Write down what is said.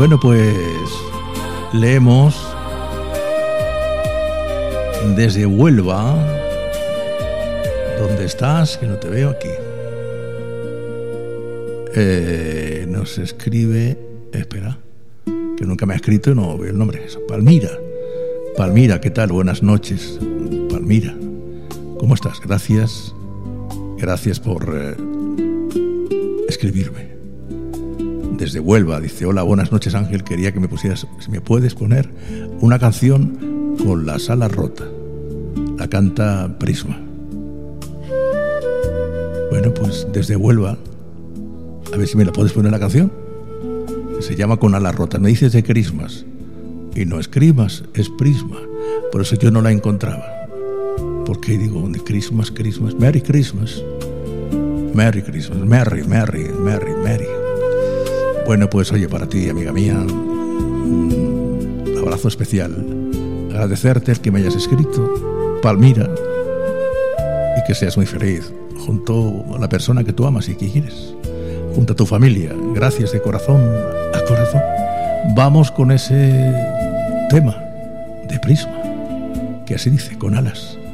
Bueno, pues leemos desde Huelva. ¿Dónde estás? Que no te veo aquí. Nos escribe... Espera, que nunca me ha escrito y no veo el nombre. Palmira. Palmira, ¿qué tal? Buenas noches. Palmira, ¿cómo estás? Gracias. Gracias por escribirme. Desde Huelva, dice: hola, buenas noches, Ángel. Quería que me pusieras, si me puedes poner una canción con la sala rota. La canta Prisma. Bueno, pues desde Huelva, a ver si me la puedes poner la canción. Se llama Con alas rotas. Me dices de Christmas. Y no es Christmas, es Prisma. Por eso yo no la encontraba. Porque digo, de Christmas, Christmas, Merry Christmas. Merry Christmas, Merry, Merry, Merry, Merry. Bueno, pues oye, para ti, amiga mía, un abrazo especial. Agradecerte el que me hayas escrito, Palmira, y que seas muy feliz junto a la persona que tú amas y que quieres, junto a tu familia. Gracias de corazón a corazón. Vamos con ese tema de Prisma, que así dice, con alas.